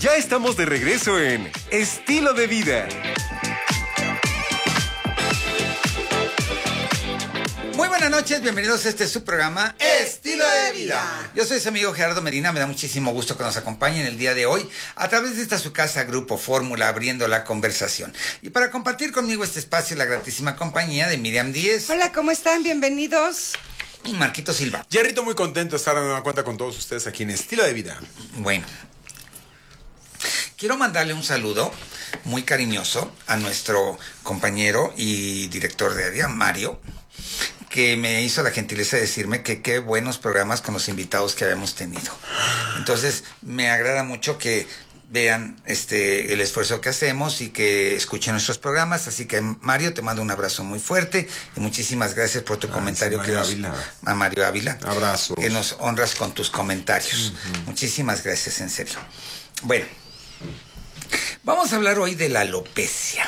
Ya estamos de regreso en Estilo de Vida. Muy buenas noches, bienvenidos a este su programa Estilo de Vida. Yo soy su amigo Gerardo Medina, me da muchísimo gusto que nos acompañen el día de hoy a través de esta su casa Grupo Fórmula, abriendo la conversación. Y para compartir conmigo este espacio, la gratísima compañía de Miriam Díez. Hola, ¿cómo están? Bienvenidos. Y Marquito Silva. Jerrito, muy contento de estar de nueva cuenta con todos ustedes aquí en Estilo de Vida. Bueno, quiero mandarle un saludo muy cariñoso a nuestro compañero y director de área, Mario, que me hizo la gentileza de decirme que qué buenos programas con los invitados que habíamos tenido. Entonces, me agrada mucho que vean el esfuerzo que hacemos y que escuchen nuestros programas. Así que, Mario, te mando un abrazo muy fuerte y muchísimas gracias por tu comentario. A Mario Ávila. Abrazos. Que nos honras con tus comentarios. Muchísimas gracias, en serio. Bueno, vamos a hablar hoy de la alopecia.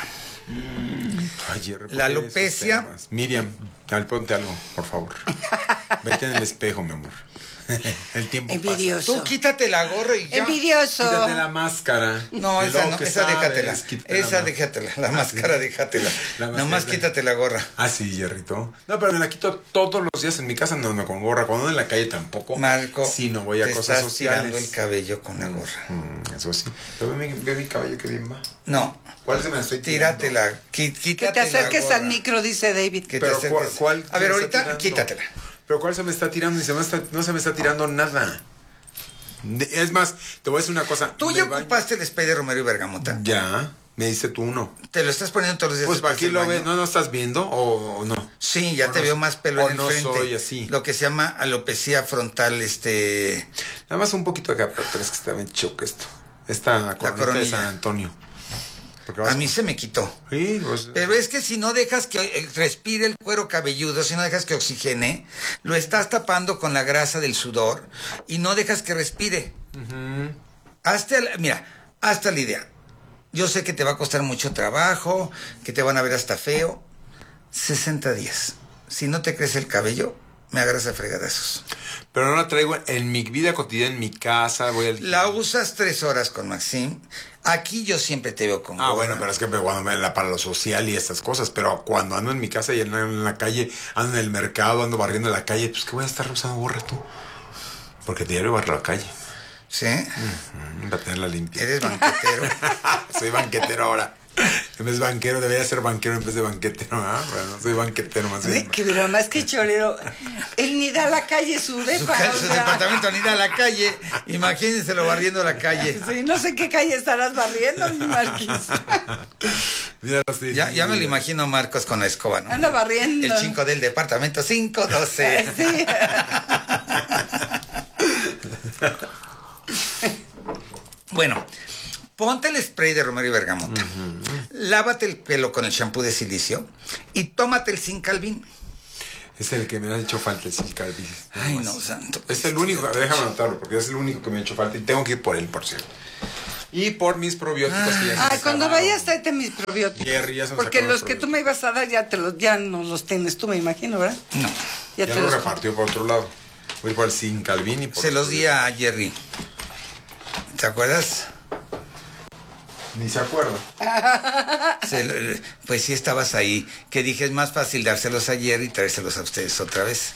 La alopecia. Miriam, ponte algo, por favor. Vete en el espejo, mi amor. El tiempo Envidioso. Tú quítate la gorra y ya. Envidioso. Quítate la máscara. No, esa no, esa déjatela. Esa déjatela, la máscara déjatela. Nomás quítate la gorra. Ah, sí, Jerrito. No, pero me la quito todos los días en mi casa, no con gorra. Cuando ando en la calle tampoco. Marco, sí, no voy a cosas estás sociales. tirando el cabello con la gorra. Eso sí. Pero ve mi cabello que bien va. No. ¿Cuál se me estoy tirando? Tíratela. Quítate que te acerques al micro, dice David. Que pero te acerques. ¿cuál a ver, se ahorita está quítatela. Pero ¿cuál se me está tirando? No se me está tirando nada. Es más, te voy a decir una cosa. ¿Tú ya ocupaste el spray de Romero y Bergamota? Ya, me diste tú uno. ¿Te lo estás poniendo todos los días? Pues para aquí lo ves, ¿no estás viendo o no? Sí, ya te veo más pelo en el frente. O no soy así. Lo que se llama alopecia frontal, Nada más un poquito acá, pero es que está bien choque esto. Esta coronita de San Antonio. A mí se me quitó. Sí, pues, pero es que si no dejas que respire el cuero cabelludo, si no dejas que oxigene, lo estás tapando con la grasa del sudor y no dejas que respire. Hazte la idea. Yo sé que te va a costar mucho trabajo, que te van a ver hasta feo. 60 días. Si no te crece el cabello, me agarras a fregadazos. Pero no la traigo en mi vida cotidiana, en mi casa. La usas 3 horas con Maxim. Aquí yo siempre te veo con gorra. Bueno, pero es que cuando para lo social y estas cosas, pero cuando ando en mi casa y ando en la calle, ando en el mercado, ando barriendo la calle, pues que voy a estar usando gorra tú. Porque diario barro la calle. ¿Sí? Para tenerla limpia. ¿Eres banquetero? Soy banquetero ahora. En vez de banquero, debería ser banquero en vez de banquetero, ¿ah? Bueno, soy banquetero más bien. Que pero más que chorero. Él ni da a la calle su depa. Su departamento ni da a la calle. Imagínenselo barriendo la calle. Sí, no sé qué calle estarás barriendo, mi Marquis. Mira, ya me lo imagino Marcos con la escoba, ¿no? Anda barriendo. El 5 del departamento 512. Sí. Bueno, ponte el spray de Romero y Bergamota. Lávate el pelo con el shampoo de silicio y tómate el Zinc Calvin. Es el que me ha hecho falta, el Zinc Calvin. Ay, no, santo. Es el único, déjame anotarlo, porque es el único que me ha hecho falta y tengo que ir por él, por cierto. Y por mis probióticos que ya se cuando vayas tráete mis probióticos. Jerry, ya se porque los que tú me ibas a dar ya no los tienes tú, me imagino, ¿verdad? No. Ya los repartió por otro lado. Voy por el Zinc Calvin y por se los di a Jerry. ¿Te acuerdas? Ni se acuerda. Pues sí estabas ahí. Que dije, es más fácil dárselos ayer y traérselos a ustedes otra vez.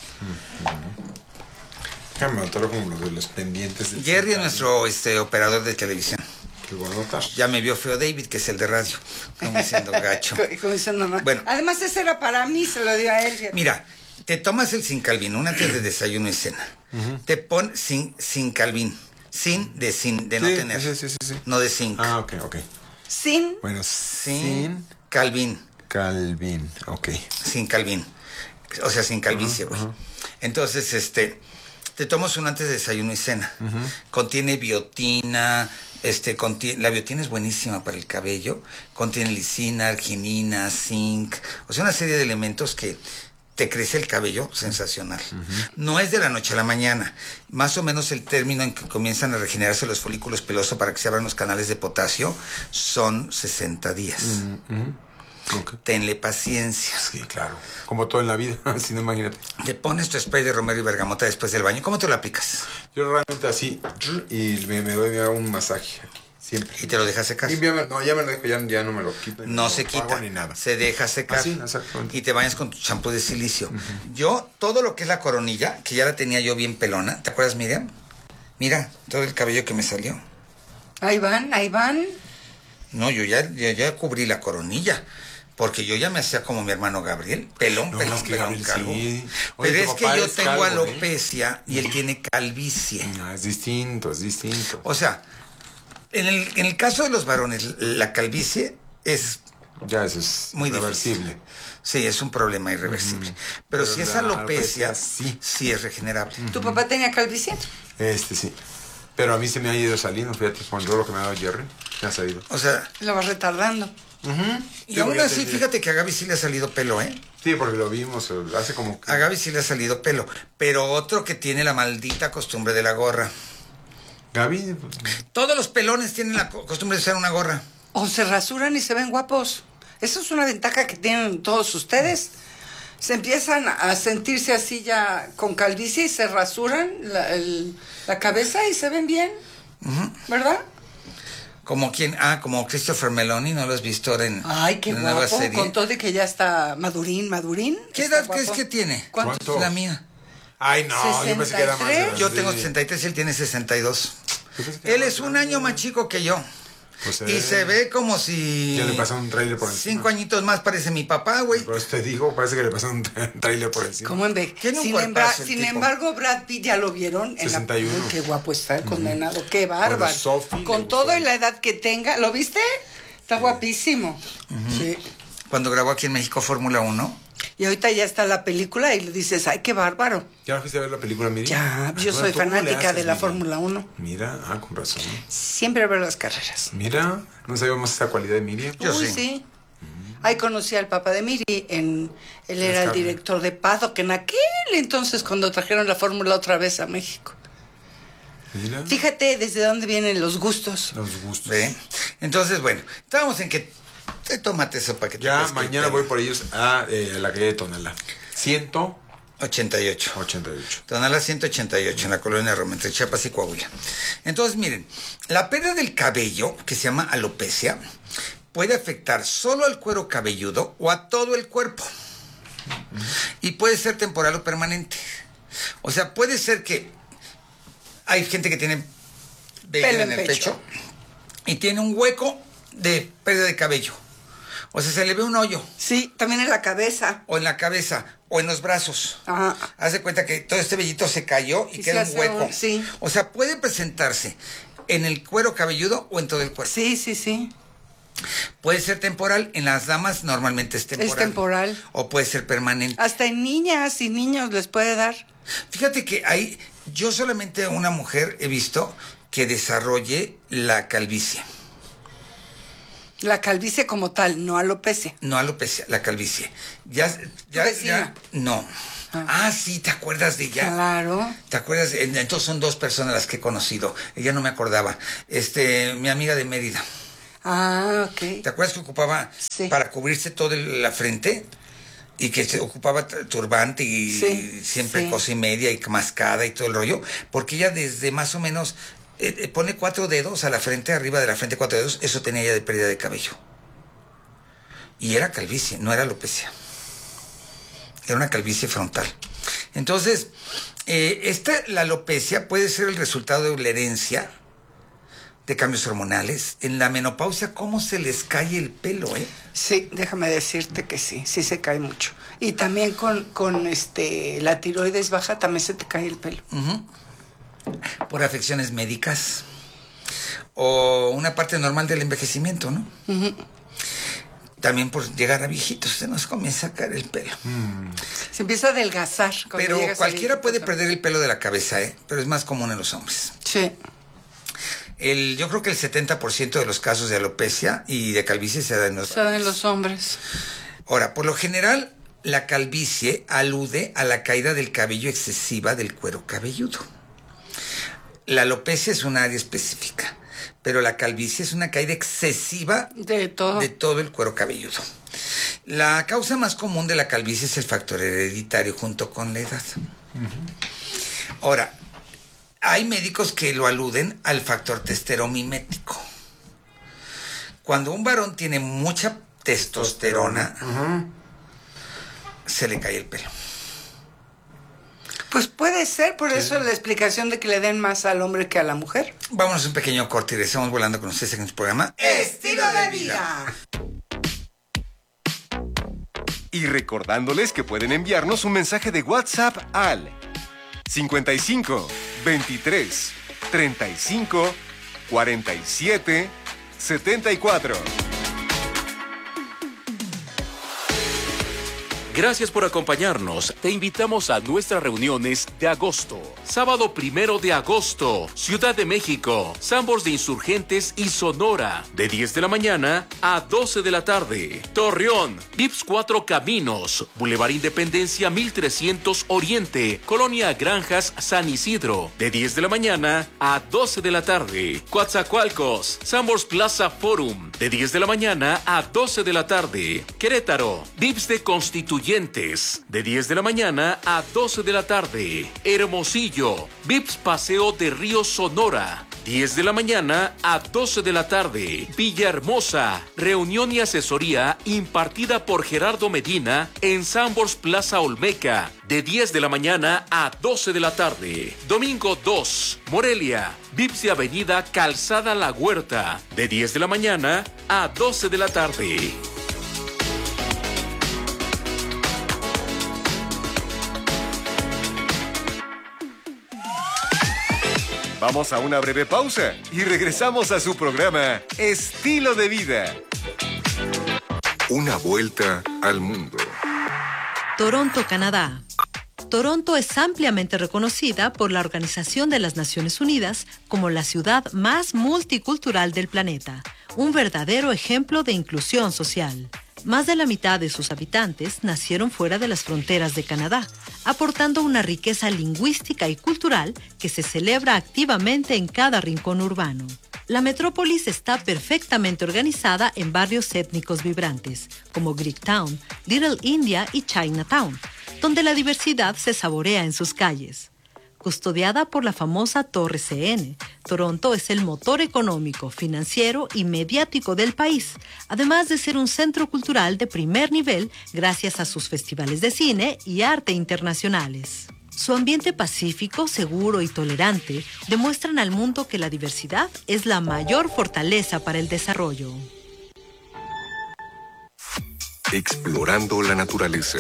Déjame anotarlo como los de los pendientes. Jerry es nuestro operador de televisión. ¿Lo voy a anotar? Ya me vio feo David, que es el de radio. Como diciendo gacho. Como diciendo, no. Bueno. Además, ese era para mí, se lo dio a él. Mira, te tomas el Zinc Calvin antes de desayuno y cena. Te pones Zinc Calvin. Sin de no tener. Sí. No de zinc. Ah, ok. Sin. Bueno, sin Calvin. Calvin, ok. Sin Calvin. O sea, sin calvicie, güey. Entonces, te tomas uno antes de desayuno y cena. Contiene biotina, la biotina es buenísima para el cabello. Contiene lisina, arginina, zinc. O sea, una serie de elementos que te crece el cabello sensacional. No es de la noche a la mañana. Más o menos el término en que comienzan a regenerarse los folículos pelosos para que se abran los canales de potasio son 60 días. Okay. Tenle paciencia. Sí, claro. Como todo en la vida, si no, imagínate. Te pones tu spray de Romero y Bergamota después del baño. ¿Cómo te lo aplicas? Yo realmente así, y me doy un masaje aquí. Siempre. Y te lo dejas secar. No, ya me lo dejo, ya no me lo quito. No se lo quita, hago ni nada. se deja secar. Ah, sí, exactamente. Y te bañas con tu champú de silicio. Yo, todo lo que es la coronilla, que ya la tenía yo bien pelona, ¿te acuerdas, Miriam? Mira, todo el cabello que me salió. Ahí van, ahí van. No, yo ya cubrí la coronilla. Porque yo ya me hacía como mi hermano Gabriel. Pelón, No, pelón, es que pelón, Gabriel calvo. sí. Oye, Pero tu es que papá yo es tengo calvo, alopecia y él tiene calvicie. No, es distinto, es distinto. O sea, en el caso de los varones, la calvicie es Ya, eso es muy reversible. difícil. Sí, es un problema irreversible. Pero si es la alopecia, alopecia, sí es regenerable. ¿Tu papá tenía calvicie? Sí. Pero a mí se me ha ido saliendo, fíjate, con todo lo que me ha dado Jerry, me ha salido. O sea, Lo vas retardando. y aún así, fíjate que a Gaby sí le ha salido pelo, ¿eh? Sí, porque lo vimos hace como... A Gaby sí le ha salido pelo. Pero otro que tiene la maldita costumbre de la gorra. Gaby, Todos los pelones tienen la costumbre de usar una gorra. O se rasuran y se ven guapos. Eso es una ventaja que tienen todos ustedes. Se empiezan a sentirse así ya con calvicie y se rasuran la cabeza y se ven bien. ¿Verdad? Como como Christopher Meloni, ¿no lo has visto ahora en Ay, qué en la nueva guapo. serie? Con todo de que ya está madurín. ¿Qué Está edad crees guapo. que tiene? ¿Cuánto? La mía. ay no, yo pensé que era más 63. grande. Yo tengo 63 y él tiene 62. Yo pensé que era Él más es un grande. año más chico que yo. Pues, Y se ve como si... Ya le pasó un tráiler por encima. 5 añitos más parece mi papá, güey. Pero te digo, parece que le pasó un tráiler por encima. ¿Cómo Tiene un cuerpazo el Sin tipo. embargo, Brad Pitt ya lo vieron. En 61. Uy, qué guapo está el condenado. Qué bárbaro. Bueno, Sophie le Con gustó. todo y la edad que tenga. ¿Lo viste? Está guapísimo. Sí. Cuando grabó aquí en México Fórmula 1. Y ahorita ya está la película y le dices, ay, qué bárbaro. ¿Ya fuiste a ver la película, Miriam? Ya, yo Ah, soy ¿tú cómo le fanática haces, de la Miriam? Fórmula 1. Mira, con razón. Siempre veo las carreras. Mira, no sabíamos esta cualidad de Miriam. Yo Uy, sí. sí. Ahí conocí al papá de Miri. Él era el carreras. director de Paddock en aquel entonces cuando trajeron la Fórmula otra vez a México. Mira, Fíjate desde dónde vienen los gustos. los gustos. ¿Ve? Entonces, bueno, estábamos en que... Tómate eso para que te Ya, pesque el mañana pelo. voy por ellos a la calle de Tonalá. 188. 88. Tonalá 188, en la colonia Roma, entre Chiapas y Coahuila. Entonces, miren, la pérdida del cabello, que se llama alopecia, puede afectar solo al cuero cabelludo o a todo el cuerpo. Y puede ser temporal o permanente. O sea, puede ser que hay gente que tiene vello Pelo en en el pecho. pecho y tiene un hueco de pérdida de cabello. O sea, se le ve un hoyo. Sí, también en la cabeza. O en la cabeza, o en los brazos. Ajá. Haz de cuenta que todo este vellito se cayó y Y queda se un hace hueco. sí. O sea, puede presentarse en el cuero cabelludo o en todo el cuerpo. Sí, sí, sí. Puede ser temporal, en las damas normalmente es temporal. Es temporal. O puede ser permanente. Hasta en niñas y niños les puede dar. Fíjate que yo solamente una mujer he visto que desarrolle la calvicie. La calvicie como tal, no alopecia. No alopecia, la calvicie. Ya, vecina? no. Sí, ¿te acuerdas de ella? Claro. ¿Te acuerdas? Entonces son 2 personas las que he conocido. Ella no me acordaba. Mi amiga de Mérida. Ah, ok. ¿Te acuerdas que ocupaba Sí. para cubrirse toda la frente? Y que se ocupaba turbante y Sí, siempre sí. cosa y media y mascada y todo el rollo. Porque ella desde más o menos pone 4 dedos a la frente, arriba de la frente 4 dedos. Eso tenía ella de pérdida de cabello. Y era calvicie, no era alopecia. Era una calvicie frontal. Entonces, la alopecia puede ser el resultado de la herencia, de cambios hormonales. En la menopausia, ¿cómo se les cae el pelo, Sí, déjame decirte que sí, sí se cae mucho. Y también con la tiroides baja también se te cae el pelo. Por afecciones médicas o una parte normal del envejecimiento, ¿no? También por llegar a viejitos se nos comienza a caer el pelo. Se empieza a adelgazar. cuando Pero llegas a cualquiera puede viejito. perder el pelo de la cabeza, pero es más común en los hombres. Sí. Yo creo que el 70% de los casos de alopecia y de calvicie se dan en los Se dan en los hombres. Ahora, por lo general, la calvicie alude a la caída del cabello excesiva del cuero cabelludo. La alopecia es un área específica, pero la calvicie es una caída excesiva De todo. de todo el cuero cabelludo. La causa más común de la calvicie es el factor hereditario junto con la edad. Ahora, hay médicos que lo aluden al factor testosteromimético. Cuando un varón tiene mucha testosterona, se le cae el pelo. Pues puede ser, por eso la explicación de que le den más al hombre que a la mujer. Vámonos a un pequeño corte y regresamos volando con ustedes en este programa Estilo de vida. Y recordándoles que pueden enviarnos un mensaje de WhatsApp al 55 23 35 47 74. Gracias por acompañarnos. Te invitamos a nuestras reuniones de agosto. Sábado 1 de agosto, Ciudad de México, Sambors de Insurgentes y Sonora, de 10 de la mañana a 12 de la tarde. Torreón, Vips 4 Caminos, Boulevard Independencia 1300 Oriente, Colonia Granjas San Isidro, de 10 de la mañana a 12 de la tarde. Coatzacoalcos, Sambors Plaza Forum, de 10 de la mañana a 12 de la tarde. Querétaro, Vips de Constituyentes, de 10 de la mañana a 12 de la tarde. Hermosillo, Vips Paseo de Río Sonora, 10 de la mañana a 12 de la tarde. Villahermosa, reunión y asesoría impartida por Gerardo Medina en Sambors Plaza Olmeca, de 10 de la mañana a 12 de la tarde. Domingo 2, Morelia, Vips de Avenida Calzada La Huerta, de 10 de la mañana a 12 de la tarde. Vamos a una breve pausa y regresamos a su programa Estilo de Vida. Una vuelta al mundo. Toronto, Canadá. Toronto es ampliamente reconocida por la Organización de las Naciones Unidas como la ciudad más multicultural del planeta, un verdadero ejemplo de inclusión social. Más de la mitad de sus habitantes nacieron fuera de las fronteras de Canadá, aportando una riqueza lingüística y cultural que se celebra activamente en cada rincón urbano. La metrópolis está perfectamente organizada en barrios étnicos vibrantes, como Greektown, Little India y Chinatown, donde la diversidad se saborea en sus calles. Custodiada por la famosa Torre CN, Toronto es el motor económico, financiero y mediático del país, además de ser un centro cultural de primer nivel gracias a sus festivales de cine y arte internacionales. Su ambiente pacífico, seguro y tolerante demuestran al mundo que la diversidad es la mayor fortaleza para el desarrollo. Explorando la naturaleza.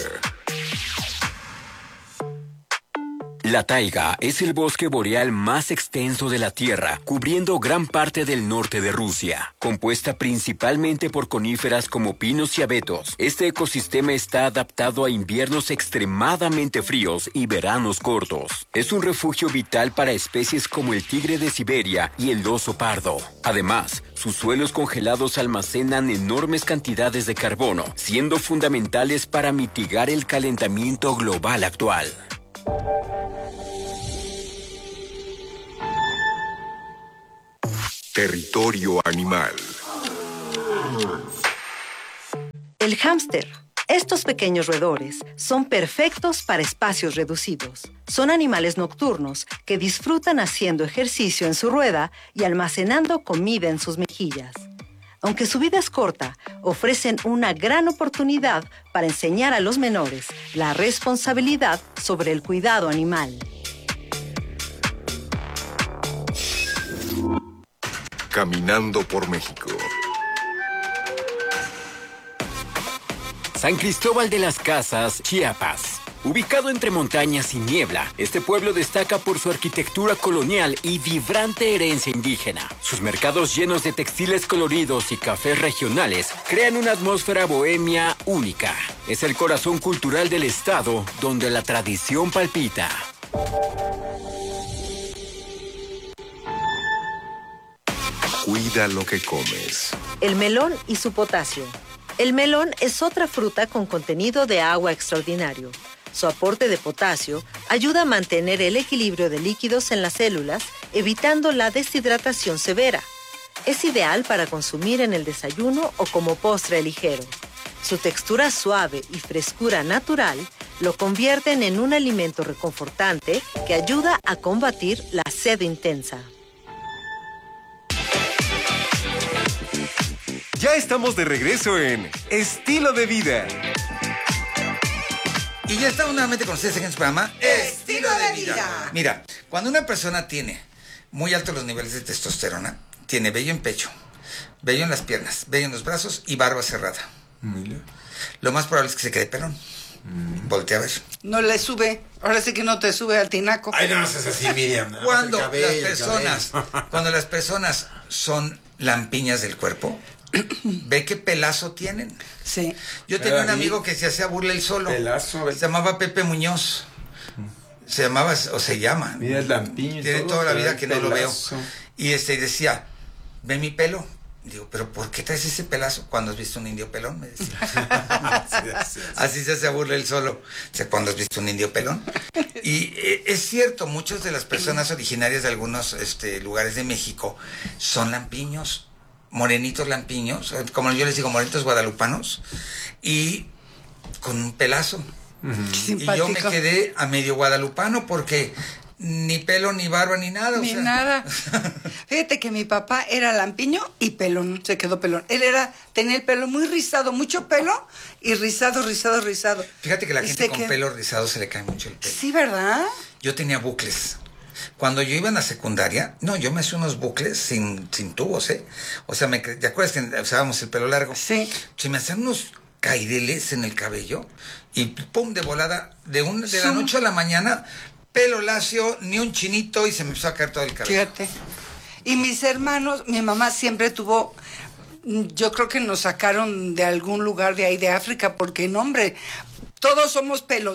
La taiga es el bosque boreal más extenso de la Tierra, cubriendo gran parte del norte de Rusia. Compuesta principalmente por coníferas como pinos y abetos, este ecosistema está adaptado a inviernos extremadamente fríos y veranos cortos. Es un refugio vital para especies como el tigre de Siberia y el oso pardo. Además, sus suelos congelados almacenan enormes cantidades de carbono, siendo fundamentales para mitigar el calentamiento global actual. Territorio animal. El hámster. Estos pequeños roedores son perfectos para espacios reducidos. Son animales nocturnos que disfrutan haciendo ejercicio en su rueda y almacenando comida en sus mejillas. Aunque su vida es corta, ofrecen una gran oportunidad para enseñar a los menores la responsabilidad sobre el cuidado animal. Caminando por México. San Cristóbal de las Casas, Chiapas. Ubicado entre montañas y niebla, este pueblo destaca por su arquitectura colonial y vibrante herencia indígena. Sus mercados llenos de textiles coloridos y cafés regionales crean una atmósfera bohemia única. Es el corazón cultural del estado, donde la tradición palpita. Cuida lo que comes. El melón y su potasio. El melón es otra fruta con contenido de agua extraordinario. Su aporte de potasio ayuda a mantener el equilibrio de líquidos en las células, evitando la deshidratación severa. Es ideal para consumir en el desayuno o como postre ligero. Su textura suave y frescura natural lo convierten en un alimento reconfortante que ayuda a combatir la sed intensa. Ya estamos de regreso en Estilo de Vida. Y ya estamos nuevamente con ustedes en este programa Estilo de Vida. Mira, cuando una persona tiene muy altos los niveles de testosterona, tiene vello en pecho, vello en las piernas, vello en los brazos y barba cerrada. Mira. Lo más probable es que se quede pelón. Voltea a ver. No le sube. Ahora sí que no te sube al tinaco. Ay, no seas así, Miriam. Nada más Cuando el cabello, cuando las personas son lampiñas del cuerpo, ve qué pelazo tienen. Sí. Yo tenía un David, amigo que se hacía burla él solo. Pelazo, Se llamaba Pepe Muñoz. Se llamaba, o se llama. Mira el lampiño y Tiene todo, toda la pero vida el que no lo veo. pelazo. Y decía, ¿ve mi pelo? Digo, ¿pero por qué traes ese pelazo? ¿Cuándo has visto un indio pelón? Me decía. Sí. Así se hace burla él solo. O sea, ¿cuándo has visto un indio pelón? Y es cierto, muchas de las personas originarias de algunos lugares de México son lampiños, morenitos lampiños, como yo les digo, morenitos guadalupanos, y con un pelazo. Qué Y yo me simpático. quedé a medio guadalupano porque ni pelo, ni barba, ni nada. Ni nada. Fíjate que mi papá era lampiño y pelón, se quedó pelón. Él tenía el pelo muy rizado, mucho pelo y rizado. Fíjate que la Y gente se con qued- pelo rizado se le cae mucho el pelo. Sí, ¿verdad? Yo tenía bucles. Cuando yo iba en la secundaria, no, yo me hacía unos bucles sin tubos, ¿eh? O sea, ¿te acuerdas que usábamos el pelo largo? Sí. Se me hacían unos caireles en el cabello y pum, de volada, de la noche a la mañana, pelo lacio, ni un chinito y se me empezó a caer todo el cabello. Fíjate. Y mis hermanos, mi mamá siempre tuvo, yo creo que nos sacaron de algún lugar de ahí de África, porque no, hombre, todos somos pelo,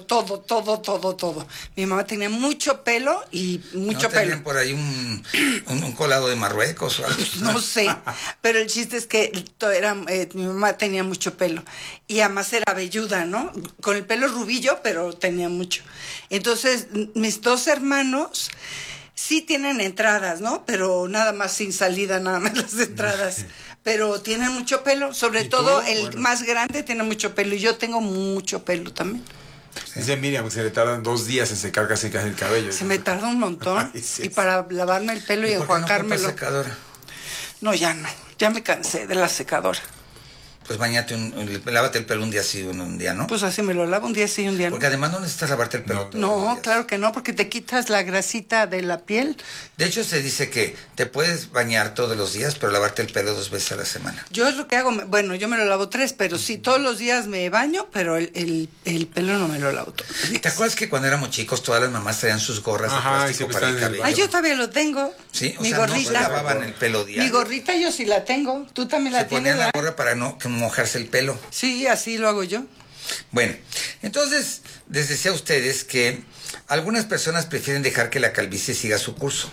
todo. Mi mamá tenía mucho pelo y mucho ¿No tenían pelo. por ahí un colado de Marruecos o algo? No sé, pero el chiste es que mi mamá tenía mucho pelo y además era velluda, ¿no? Con el pelo rubillo, pero tenía mucho. Entonces, mis dos hermanos sí tienen entradas, ¿no? Pero nada más sin salida, nada más las entradas. Pero tienen mucho pelo, sobre ¿Y todo tú? el Bueno. más grande tiene mucho pelo y yo tengo mucho pelo también. Dice Miriam que se le tardan 2 días en secar casi el cabello. Se me tarda un montón Ay, sí, y para lavarme el pelo y ¿Por qué no compras enjuagármelo. secadora? No, ya no, ya me cansé de la secadora. Pues bañate, lávate el pelo un día sí, un día no. Pues así me lo lavo un día sí y un día no. Porque además no necesitas lavarte el pelo. todos los No, días. claro que no, porque te quitas la grasita de la piel. De hecho, se dice que te puedes bañar todos los días, pero lavarte el pelo 2 veces a la semana. Yo es lo que hago, bueno, yo me lo lavo 3, pero sí, todos los días me baño, pero el pelo no me lo lavo todos los días. ¿Te acuerdas que cuando éramos chicos todas las mamás traían sus gorras de Ajá, y plástico siempre para el están en el cabello? Ay, yo todavía lo tengo. Sí, o mi sea, no se gorrita. lavaban el pelo diario. Mi gorrita yo sí la tengo. Tú también Se la tienes, ponían la ¿verdad? gorra para no que mojarse el pelo. Sí, así lo hago yo. Bueno, entonces les decía a ustedes que algunas personas prefieren dejar que la calvicie siga su curso,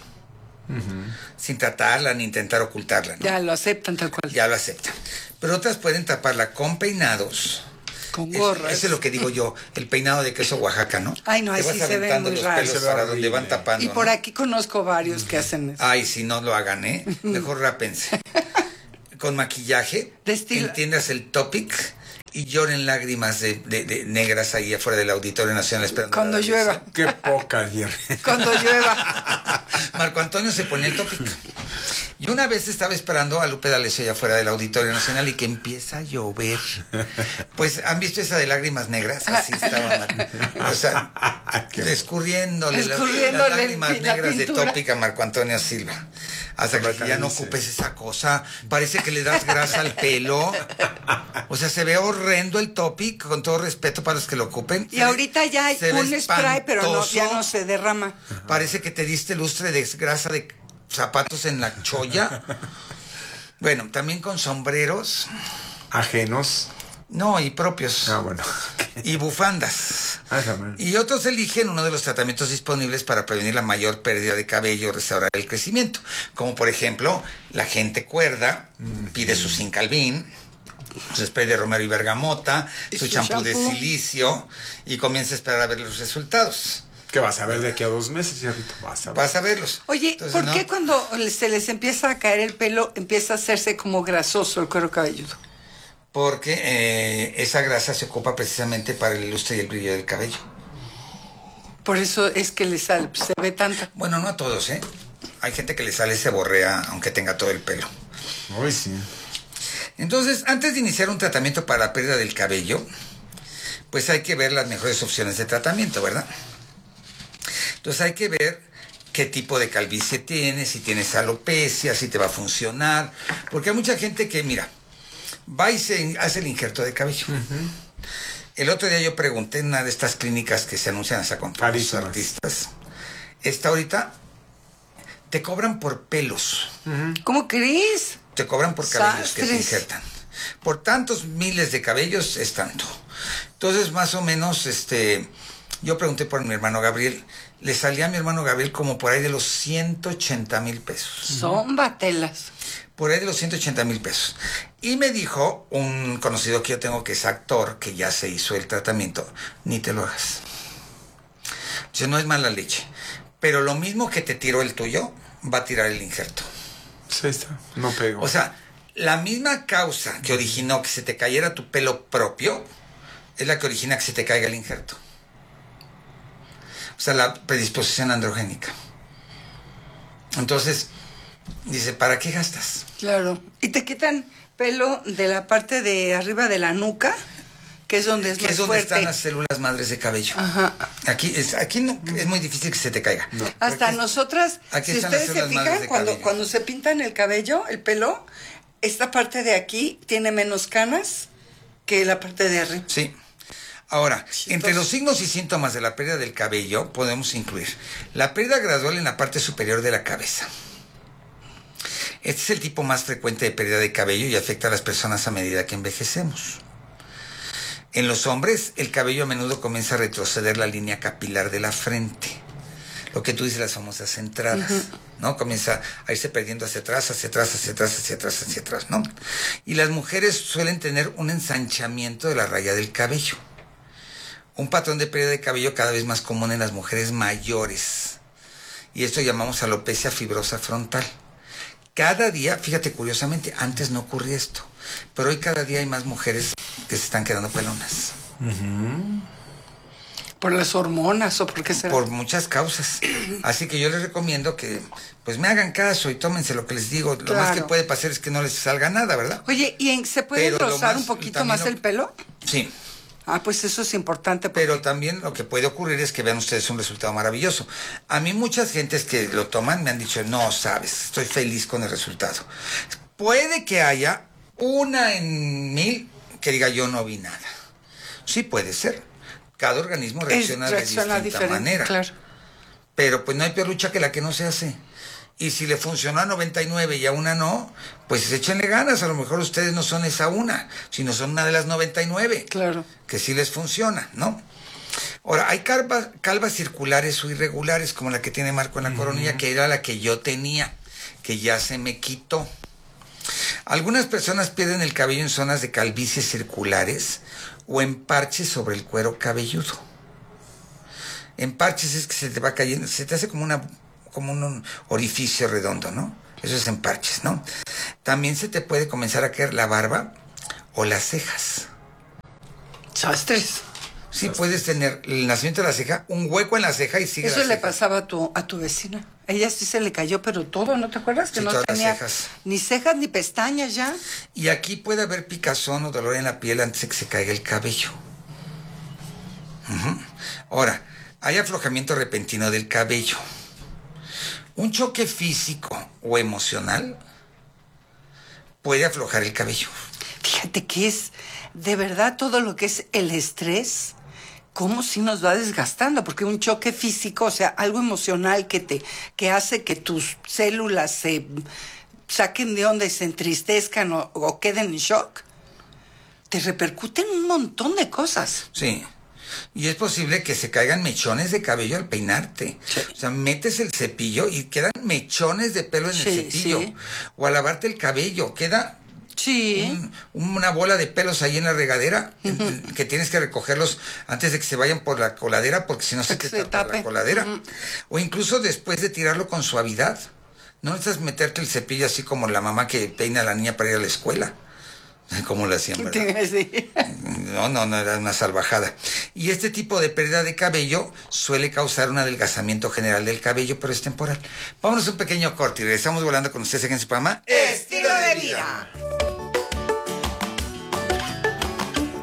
sin tratarla ni intentar ocultarla, ¿no? Ya lo aceptan tal cual. Ya lo aceptan. Pero otras pueden taparla con peinados. Con gorras. Eso es lo que digo yo, el peinado de queso Oaxaca, ¿no? Ay, no, Te ahí vas sí se ve aventando muy los raro. pelos Se ve para donde van horrible. tapando. Y por ¿no? aquí conozco varios que hacen eso. Ay, si no lo hagan, ¿eh? Mejor rápense. Con maquillaje, De estilo- entiendas el topic y lloren lágrimas de negras ahí afuera del Auditorio Nacional esperando. Cuando la llueva. Qué poca, Jerry. Cuando llueva. Marco Antonio se ponía el topic. Yo una vez estaba esperando a Lupe D'Alessio allá afuera del Auditorio Nacional y que empieza a llover. Pues, ¿han visto esa de lágrimas negras? Así estaba, o sea, escurriéndole las lágrimas la negras de pintura. topic a Marco Antonio Silva. Hasta que ya no ocupes esa cosa. Parece que le das grasa al pelo. O sea, se ve horrendo el topic, con todo respeto para los que lo ocupen. Y ahorita ya hay Se ve un spray, pero no, ya espantoso. no se derrama. Parece que te diste lustre de grasa de zapatos en la cholla. Bueno, también con sombreros. Ajenos. No, y propios. Ah, bueno. Y bufandas. Ah, jamás. Y otros eligen uno de los tratamientos disponibles para prevenir la mayor pérdida de cabello o restaurar el crecimiento. Como por ejemplo, la gente cuerda pide su zinc Calvin, su spray de romero y bergamota, Y su su champú de shampoo. silicio y comienza a esperar a ver los resultados. ¿Qué vas a ver de aquí a 2 meses, Jerrito? Vas a ver. Vas a verlos. Oye, Entonces, ¿por ¿no? qué cuando se les empieza a caer el pelo empieza a hacerse como grasoso el cuero cabelludo? Porque esa grasa se ocupa precisamente para el lustre y el brillo del cabello. Por eso es que se ve tanta. Bueno, no a todos, ¿eh? Hay gente que le sale seborrea aunque tenga todo el pelo. Uy, sí. Entonces, antes de iniciar un tratamiento para la pérdida del cabello, pues hay que ver las mejores opciones de tratamiento, ¿verdad? Entonces hay que ver qué tipo de calvicie tienes, si tienes alopecia, si te va a funcionar, porque hay mucha gente que, mira, va y se hace el injerto de cabello. El otro día yo pregunté en una de estas clínicas que se anuncian hasta con todos los artistas. Esta ahorita te cobran por pelos. ¿Cómo crees? Te cobran por cabellos que te Sastres. injertan. Por tantos miles de cabellos es tanto. Entonces, más o menos, yo pregunté por mi hermano Gabriel. Le salía a mi hermano Gabriel como por ahí de los 180,000 pesos. Son batelas. Por ahí de los 180,000 pesos. Y me dijo un conocido que yo tengo que es actor, que ya se hizo el tratamiento, ni te lo hagas. Dice, no es mala leche. Pero lo mismo que te tiró el tuyo, va a tirar el injerto. Sí, está. No pego. O sea, la misma causa que originó que se te cayera tu pelo propio, es la que origina que se te caiga el injerto. O sea, la predisposición androgénica. Entonces, dice, ¿para qué gastas? Claro. Y te quitan pelo de la parte de arriba de la nuca, que es donde es Que más es donde fuerte. están las células madres de cabello. Ajá. Aquí no, es muy difícil que se te caiga. No. Hasta Aquí- nosotras, aquí si están las ustedes se células madres fijan, de cabello. cuando se pintan el cabello, el pelo, esta parte de aquí tiene menos canas que la parte de arriba. Sí. Ahora, Chistoso. entre los signos y síntomas de la pérdida del cabello podemos incluir la pérdida gradual en la parte superior de la cabeza. Este es el tipo más frecuente de pérdida de cabello y afecta a las personas a medida que envejecemos. En los hombres, el cabello a menudo comienza a retroceder la línea capilar de la frente. Lo que tú dices, las famosas entradas, ¿no? Comienza a irse perdiendo hacia atrás, hacia atrás, hacia atrás, hacia atrás, hacia atrás, ¿no? Y las mujeres suelen tener un ensanchamiento de la raya del cabello. Un patrón de pérdida de cabello cada vez más común en las mujeres mayores. Y esto llamamos alopecia fibrosa frontal. Cada día, fíjate curiosamente, antes no ocurría esto, pero hoy cada día hay más mujeres que se están quedando pelonas. ¿Por las hormonas o por qué será? Por muchas causas. Así que yo les recomiendo que pues me hagan caso y tómense lo que les digo. Lo más que Claro. puede pasar es que no les salga nada, ¿verdad? Oye, ¿y se puede Pero lo rozar más- un poquito también más lo- el pelo? Sí. Ah, pues eso es importante. Porque... Pero también lo que puede ocurrir es que vean ustedes un resultado maravilloso. A mí muchas gentes que lo toman me han dicho, no, sabes, estoy feliz con el resultado. Puede que haya una en 1000 que diga yo no vi nada. Sí puede ser. Cada organismo reacciona de distinta manera. Claro. Pero pues no hay peor lucha que la que no se hace. Y si le funcionó a 99 y a una no, pues échenle ganas. A lo mejor ustedes no son esa una, sino son una de las 99. Claro. Que sí les funciona, ¿no? Ahora, hay calvas circulares o irregulares, como la que tiene Marco en la coronilla, que era la que yo tenía, que ya se me quitó. Algunas personas pierden el cabello en zonas de calvicie circulares o en parches sobre el cuero cabelludo. En parches es que se te va cayendo, se te hace como un orificio redondo, ¿no? Eso es en parches, ¿no? También se te puede comenzar a caer la barba o las cejas. Sastres. Sí, puedes tener el nacimiento de la ceja, un hueco en la ceja y sigue Eso la le ceja. pasaba a tu vecina. A ella sí se le cayó, pero todo, ¿no te acuerdas? Que Sí, no todas las tenía cejas. ni cejas ni pestañas ya. Y aquí puede haber picazón o dolor en la piel antes de que se caiga el cabello. Ahora, hay aflojamiento repentino del cabello. Un choque físico o emocional puede aflojar el cabello. Fíjate que es de verdad todo lo que es el estrés, cómo si nos va desgastando, porque un choque físico, o sea, algo emocional que hace que tus células se saquen de onda y se entristezcan o queden en shock, te repercuten un montón de cosas. Sí. Y es posible que se caigan mechones de cabello al peinarte. Sí. O sea, metes el cepillo y quedan mechones de pelo en Sí, el cepillo. sí. O al lavarte el cabello, queda Sí. una bola de pelos ahí en la regadera, que tienes que recogerlos antes de que se vayan por la coladera, porque si no se Que te se tapa tape. la coladera. O incluso después de tirarlo con suavidad. No necesitas meterte el cepillo así como la mamá que peina a la niña para ir a la escuela. Como lo hacían, ¿verdad? Sí. No, era una salvajada. Y este tipo de pérdida de cabello suele causar un adelgazamiento general del cabello, pero es temporal. Vámonos a un pequeño corte y regresamos volando con ustedes aquí en su programa Estilo de vida.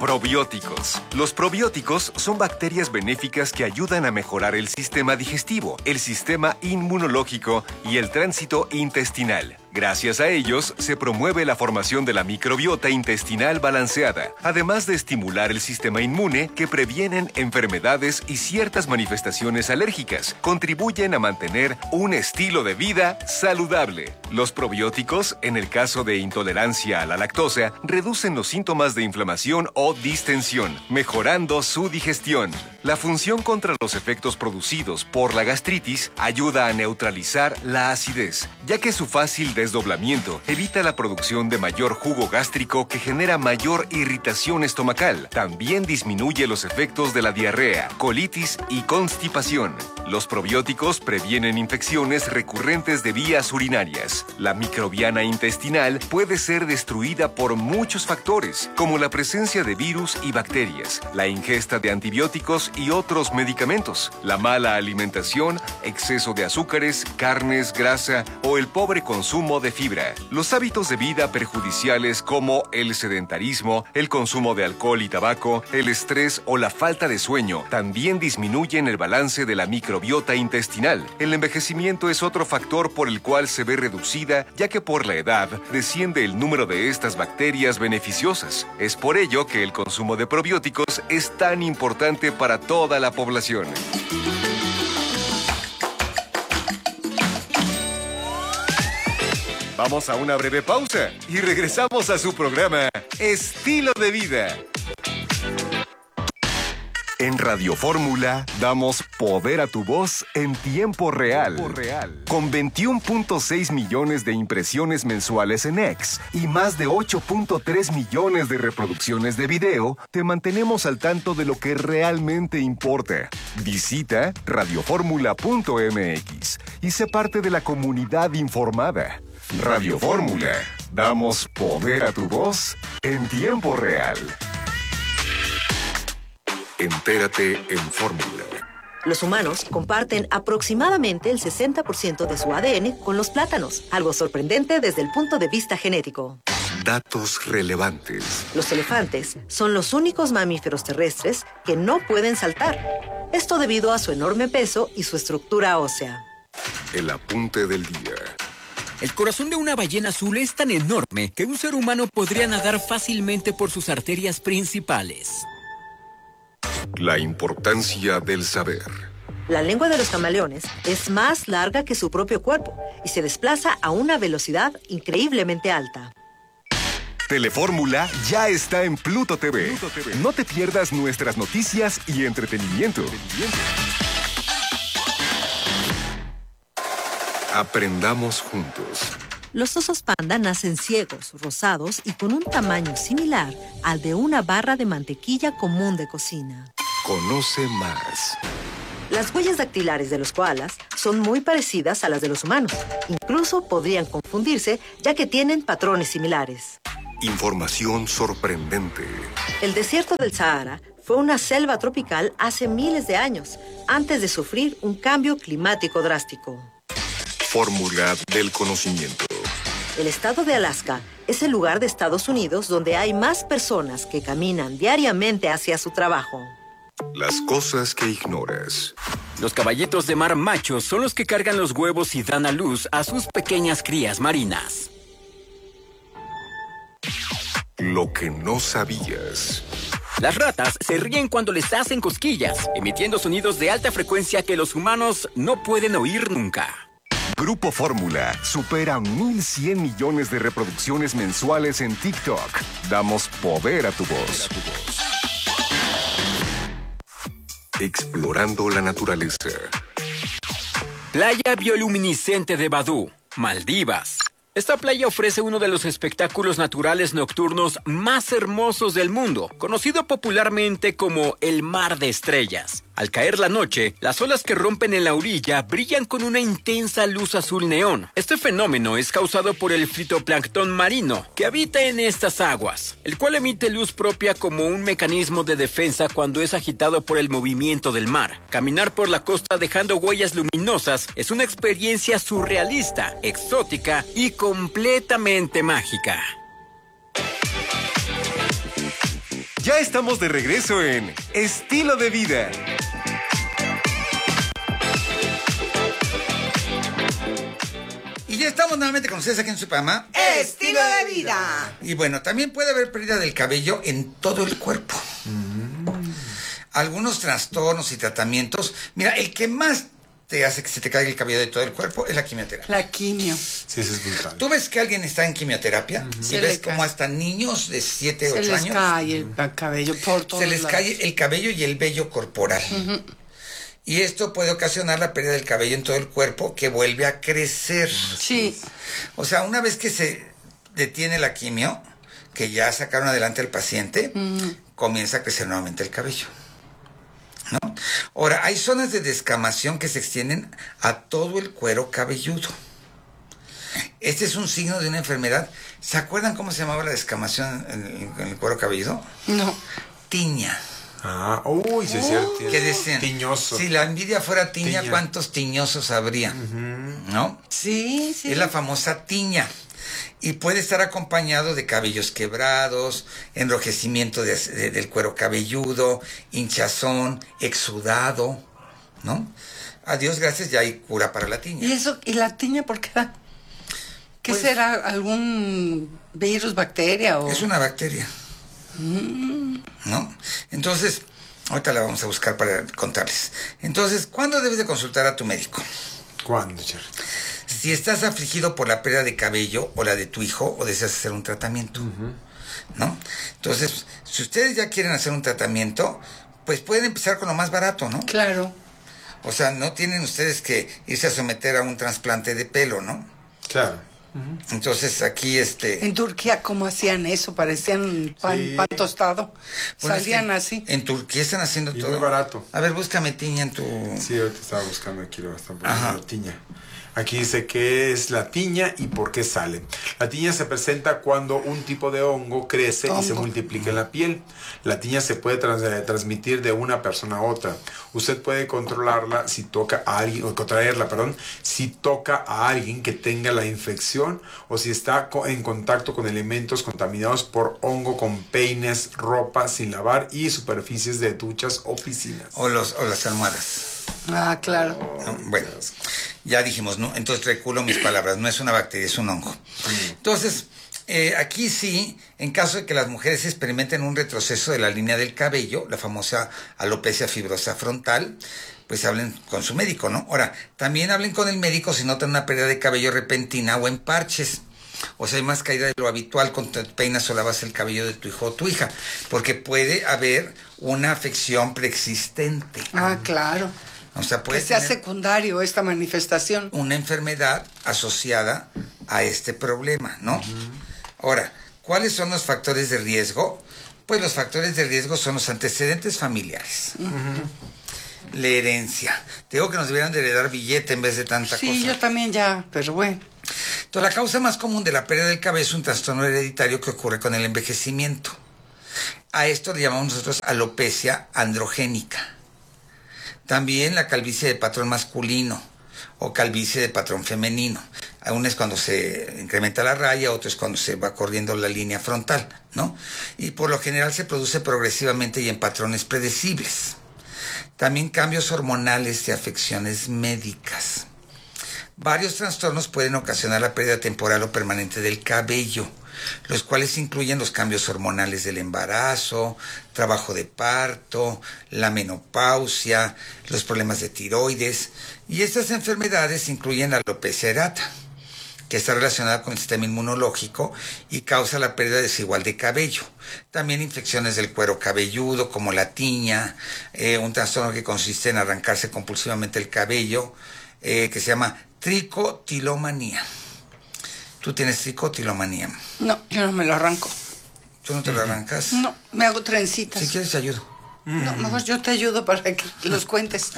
Probióticos. Los probióticos son bacterias benéficas que ayudan a mejorar el sistema digestivo, el sistema inmunológico y el tránsito intestinal. Gracias a ellos, se promueve la formación de la microbiota intestinal balanceada, además de estimular el sistema inmune que previenen enfermedades y ciertas manifestaciones alérgicas. Contribuyen a mantener un estilo de vida saludable. Los probióticos, en el caso de intolerancia a la lactosa, reducen los síntomas de inflamación o distensión, mejorando su digestión. La función contra los efectos producidos por la gastritis ayuda a neutralizar la acidez, ya que su fácil desdoblamiento evita la producción de mayor jugo gástrico que genera mayor irritación estomacal. También disminuye los efectos de la diarrea, colitis y constipación. Los probióticos previenen infecciones recurrentes de vías urinarias. La microbiana intestinal puede ser destruida por muchos factores, como la presencia de virus y bacterias, la ingesta de antibióticos y otros medicamentos, la mala alimentación, exceso de azúcares, carnes, grasa o el pobre consumo de fibra. Los hábitos de vida perjudiciales como el sedentarismo, el consumo de alcohol y tabaco, el estrés o la falta de sueño también disminuyen el balance de la microbiota intestinal. El envejecimiento es otro factor por el cual se ve reducida, ya que por la edad desciende el número de estas bacterias beneficiosas. Es por ello que el consumo de probióticos es tan importante para toda la población. Vamos a una breve pausa y regresamos a su programa Estilo de Vida. En Radio Fórmula damos poder a tu voz en tiempo real. Con 21.6 millones de impresiones mensuales en X y más de 8.3 millones de reproducciones de video, te mantenemos al tanto de lo que realmente importa. Visita radioformula.mx y sé parte de la comunidad informada. Radio Fórmula, damos poder a tu voz en tiempo real. Entérate en Fórmula. Los humanos comparten aproximadamente el 60% de su ADN con los plátanos, algo sorprendente desde el punto de vista genético. Datos relevantes. Los elefantes son los únicos mamíferos terrestres que no pueden saltar. Esto debido a su enorme peso y su estructura ósea. El apunte del día. El corazón de una ballena azul es tan enorme que un ser humano podría nadar fácilmente por sus arterias principales. La importancia del saber. La lengua de los camaleones es más larga que su propio cuerpo y se desplaza a una velocidad increíblemente alta. Telefórmula ya está en Pluto TV. No te pierdas nuestras noticias y entretenimiento. Aprendamos juntos. Los osos panda nacen ciegos, rosados y con un tamaño similar al de una barra de mantequilla común de cocina. Conoce más. Las huellas dactilares de los koalas son muy parecidas a las de los humanos. Incluso podrían confundirse ya que tienen patrones similares. Información sorprendente. El desierto del Sahara fue una selva tropical hace miles de años, antes de sufrir un cambio climático drástico. Fórmula del conocimiento. El estado de Alaska es el lugar de Estados Unidos donde hay más personas que caminan diariamente hacia su trabajo. Las cosas que ignoras. Los caballitos de mar machos son los que cargan los huevos y dan a luz a sus pequeñas crías marinas. Lo que no sabías. Las ratas se ríen cuando les hacen cosquillas, emitiendo sonidos de alta frecuencia que los humanos no pueden oír nunca. Grupo Fórmula supera 1.100 millones de reproducciones mensuales en TikTok. Damos poder a tu voz. Explorando la naturaleza. Playa bioluminiscente de Badú, Maldivas. Esta playa ofrece uno de los espectáculos naturales nocturnos más hermosos del mundo, conocido popularmente como el Mar de Estrellas. Al caer la noche, las olas que rompen en la orilla brillan con una intensa luz azul neón. Este fenómeno es causado por el fitoplancton marino que habita en estas aguas, el cual emite luz propia como un mecanismo de defensa cuando es agitado por el movimiento del mar. Caminar por la costa dejando huellas luminosas es una experiencia surrealista, exótica y completamente mágica. Ya estamos de regreso en Estilo de Vida. Y ya estamos nuevamente con ustedes aquí en su programa Estilo de Vida. Y bueno, también puede haber pérdida del cabello en todo el cuerpo. Algunos trastornos y tratamientos. Mira, el que más te hace que se te caiga el cabello de todo el cuerpo es la quimioterapia. La quimio. Sí, eso es brutal. Tú ves que alguien está en quimioterapia y Se ves le como cae. hasta niños de 7, Se 8 les años cae el cabello por todos se les lados. cae el cabello y el vello corporal. Y esto puede ocasionar la pérdida del cabello en todo el cuerpo que vuelve a crecer. Sí. O sea, una vez que se detiene la quimio, que ya sacaron adelante al paciente, comienza a crecer nuevamente el cabello. ¿No? Ahora, hay zonas de descamación que se extienden a todo el cuero cabelludo. Este es un signo de una enfermedad. ¿Se acuerdan cómo se llamaba la descamación en el cuero cabelludo? No. Tiña. Ah, uy, sí es cierto. ¿Qué decían? Tiñoso. Si la envidia fuera tiña, Tiña. ¿cuántos tiñosos habría? ¿No? Sí, sí. Es la famosa tiña. Y puede estar acompañado de cabellos quebrados, enrojecimiento del cuero cabelludo, hinchazón, exudado, ¿no? A Dios gracias, ya hay cura para la tiña. ¿Y eso? ¿Y la tiña por qué da? ¿Qué Pues- será? ¿Algún virus, bacteria o...? Es una bacteria. ¿No? Entonces, ahorita la vamos a buscar para contarles. Entonces, ¿cuándo debes de consultar a tu médico? ¿Cuándo, Jerry? Si estás afligido por la pérdida de cabello o la de tu hijo o deseas hacer un tratamiento, ¿no? Entonces, si ustedes ya quieren hacer un tratamiento, pues pueden empezar con lo más barato, ¿no? Claro. O sea, no tienen ustedes que irse a someter a un trasplante de pelo, ¿no? Claro. Entonces, aquí En Turquía, ¿cómo hacían eso? Parecían pan, Sí. pan tostado. Bueno, es Salían que así. En Turquía están haciendo Y todo. muy barato. A ver, búscame tiña en tu... Sí, ahorita estaba buscando aquí lo que están Ajá. poniendo, la tiña. Aquí dice qué es la tiña y por qué sale. La tiña se presenta cuando un tipo de hongo crece y se Hongo. multiplica en la piel. La tiña se puede transmitir de una persona a otra. Usted puede controlarla si toca a alguien, o contraerla, perdón, si toca a alguien que tenga la infección o si está en contacto con elementos contaminados por hongo con peines, ropa sin lavar y superficies de duchas o piscinas. o las almohadas. Ah, claro. ¿No? Bueno, ya dijimos, ¿no? Entonces reculo mis palabras, no es una bacteria, es un hongo. Entonces, aquí sí, en caso de que las mujeres experimenten un retroceso de la línea del cabello, la famosa alopecia fibrosa frontal, pues hablen con su médico, ¿no? Ahora, también hablen con el médico si notan una pérdida de cabello repentina o en parches. O sea, hay más caída de lo habitual cuando te peinas o lavas el cabello de tu hijo o tu hija, porque puede haber una afección preexistente. Ah, claro. O sea, puede Que sea tener secundario esta manifestación. una enfermedad asociada a este problema, ¿no? Ahora, ¿cuáles son los factores de riesgo? Pues los factores de riesgo son los antecedentes familiares. La herencia. Te digo que nos debieran de heredar billete en vez de tanta Sí, cosa. yo también ya, pero bueno. Entonces, la causa más común de la pérdida del cabello es un trastorno hereditario que ocurre con el envejecimiento. A esto le llamamos nosotros alopecia androgénica. También la calvicie de patrón masculino o calvicie de patrón femenino. Una es cuando se incrementa la raya, otro es cuando se va corriendo la línea frontal, ¿no? Y por lo general se produce progresivamente y en patrones predecibles. También cambios hormonales y afecciones médicas. Varios trastornos pueden ocasionar la pérdida temporal o permanente del cabello, los cuales incluyen los cambios hormonales del embarazo, trabajo de parto, la menopausia, los problemas de tiroides, y estas enfermedades incluyen la alopecia areata, que está relacionada con el sistema inmunológico y causa la pérdida desigual de cabello. También infecciones del cuero cabelludo, como la tiña, un trastorno que consiste en arrancarse compulsivamente el cabello, que se llama tricotilomanía. ¿Tú tienes tricotilomanía? No, yo no me lo arranco. ¿Tú no te lo arrancas? No, me hago trencitas. Si quieres te ayudo. No, mejor yo te ayudo para que los cuentes.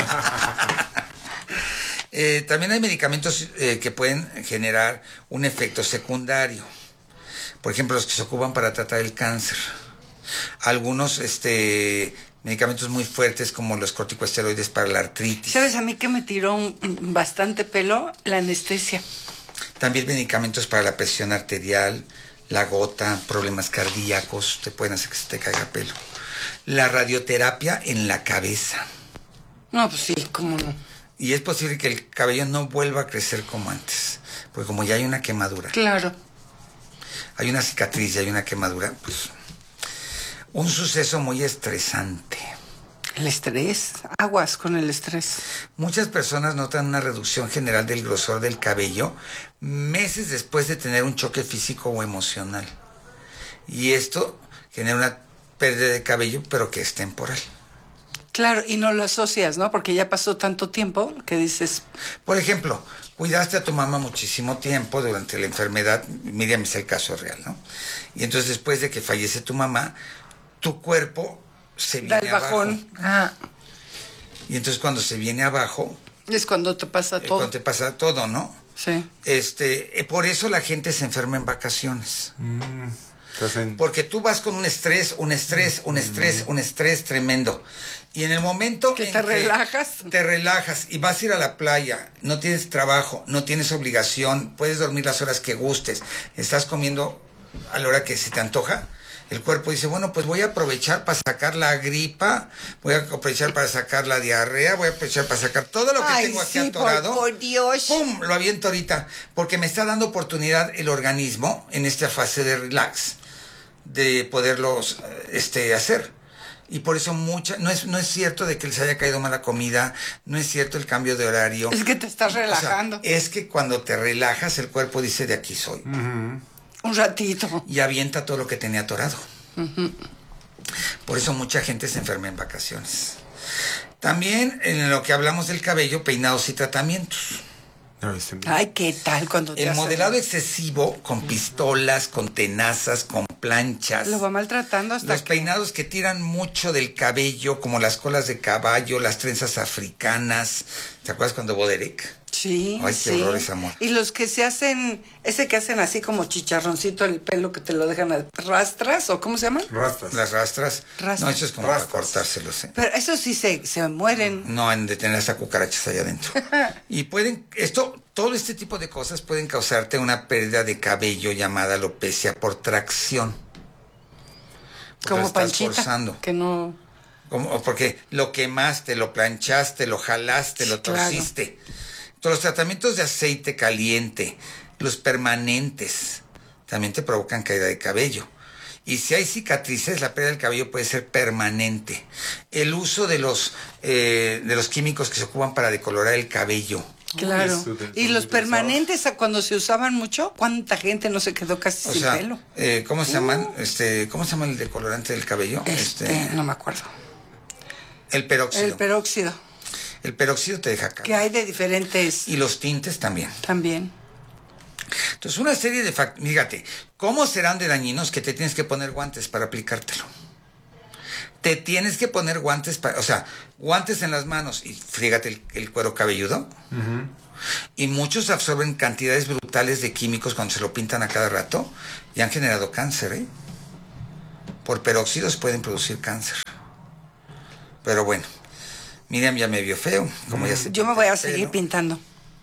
También hay medicamentos que pueden generar un efecto secundario. Por ejemplo, los que se ocupan para tratar el cáncer. Algunos medicamentos muy fuertes como los corticosteroides para la artritis. ¿Sabes a mí que me tiró bastante pelo? La anestesia. También medicamentos para la presión arterial, la gota, problemas cardíacos, te pueden hacer que se te caiga pelo. La radioterapia en la cabeza. No, pues sí, cómo no. Y es posible que el cabello no vuelva a crecer como antes, porque como ya hay una quemadura, Claro. hay una cicatriz y hay una quemadura, pues un suceso muy estresante. El estrés, aguas con el estrés. Muchas personas notan una reducción general del grosor del cabello meses después de tener un choque físico o emocional. Y esto genera una pérdida de cabello, pero que es temporal. Claro, y no lo asocias, ¿no? Porque ya pasó tanto tiempo que dices, Por ejemplo, cuidaste a tu mamá muchísimo tiempo durante la enfermedad, Miriam es el caso real, ¿no? Y entonces después de que fallece tu mamá, tu cuerpo se da viene el bajón. abajo. Y entonces cuando se viene abajo, Es cuando te pasa todo. cuando te pasa todo, ¿no? Sí. Por eso la gente se enferma en vacaciones. Entonces, Porque tú vas con un estrés tremendo. Y en el momento Que en te relajas. te relajas y vas a ir a la playa, no tienes trabajo, no tienes obligación, puedes dormir las horas que gustes, estás comiendo a la hora que se te antoja, el cuerpo dice, bueno, pues voy a aprovechar para sacar la gripa, voy a aprovechar para sacar la diarrea, voy a aprovechar para sacar todo lo que Ay, tengo aquí sí, atorado. por Dios. ¡Pum! Lo aviento ahorita, porque me está dando oportunidad el organismo en esta fase de relax de poderlos hacer. Y por eso no es cierto de que les haya caído mala comida, no es cierto el cambio de horario. Es que te estás O sea, relajando. es que cuando te relajas el cuerpo dice de aquí soy. Un ratito. Y avienta todo lo que tenía atorado. Por eso mucha gente se enferma en vacaciones. También en lo que hablamos del cabello, peinados y tratamientos. Ay, ¿qué tal cuando te El hacen- modelado excesivo con pistolas, con tenazas, con planchas. Lo va maltratando hasta Los peinados que tiran mucho del cabello, como las colas de caballo, las trenzas africanas. ¿Te acuerdas cuando hubo Derek? Sí, Ay, qué sí. horrores, amor. Y los que se hacen, ese que hacen así como chicharroncito el pelo que te lo dejan a rastras, ¿o cómo se llaman? rastas. Las rastras. Rastras. No, eso es como Rastas. para cortárselos, ¿eh? Pero eso sí se mueren. No han de tener hasta cucarachas allá adentro. Y todo este tipo de cosas pueden causarte una pérdida de cabello llamada alopecia por tracción. Porque Como lo estás Panchita. forzando. Que no. Porque lo quemaste, lo planchaste, lo jalaste, lo Claro. torciste. Los tratamientos de aceite caliente, los permanentes, también te provocan caída de cabello. Y si hay cicatrices, la pérdida del cabello puede ser permanente. El uso de los químicos que se ocupan para decolorar el cabello. Claro. eso del Y los 2002. permanentes, cuando se usaban mucho, ¿cuánta gente no se quedó casi O sin sea, pelo? ¿cómo se llaman? ¿Cómo se llama el decolorante del cabello? No me acuerdo. El peróxido. El peróxido. El peróxido te deja calvo. Que hay de diferentes Y los tintes también. también. Entonces, una serie de factores. Fíjate, ¿cómo serán de dañinos que te tienes que poner guantes para aplicártelo? Te tienes que poner guantes, guantes en las manos y fíjate el cuero cabelludo. Y muchos absorben cantidades brutales de químicos cuando se lo pintan a cada rato y han generado cáncer, ¿eh? Por peróxidos pueden producir cáncer. Pero bueno, Miriam ya me vio feo, como ya se Yo me pinta voy a el seguir pelo. pintando.